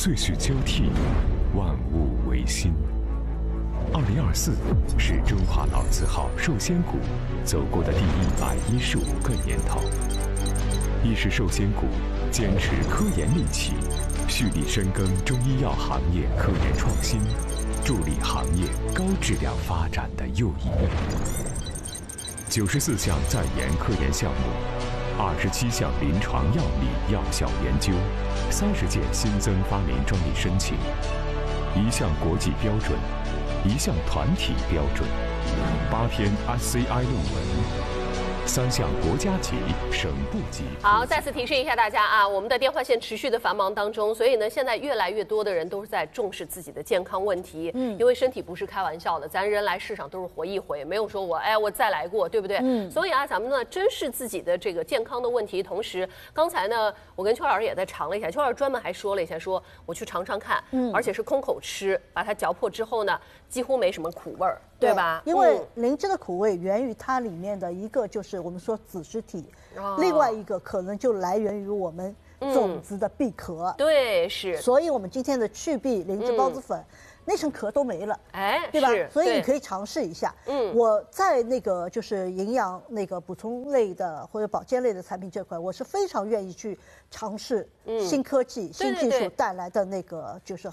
岁序交替，万物维新。2024是中华老字号寿仙谷走过的第115个年头，亦是寿仙谷坚持科研利器，蓄力深耕中医药行业科研创新，助力行业高质量发展的又一面。94项在研科研项目，27项临床药理药效研究，30件新增发明专利申请，1项国际标准，1项团体标准，8篇 SCI 论文。3项国家级、省部级。 好，再次提示一下大家啊，我们的电话线持续的繁忙当中，所以呢，现在越来越多的人都是在重视自己的健康问题。因为身体不是开玩笑的，咱人来世上都是活一回，没有说我再来过，对不对？所以啊，咱们呢珍视自己的这个健康的问题，同时刚才呢，我跟邱老师也在尝了一下，邱老师专门还说了一下，说我去尝尝看，而且是空口吃，把它嚼破之后呢，几乎没什么苦味儿。对吧？ 因为灵芝的苦味源于它里面的一个就是我们说子实体，另外一个可能就来源于我们种子的闭壳。 对，是。 所以我们今天的去壁灵芝孢子粉，那层壳都没了，对吧？所以你可以尝试一下。我在那个就是营养那个补充类的或者保健类的产品这块，我是非常愿意去尝试新科技、新技术带来的那个就是。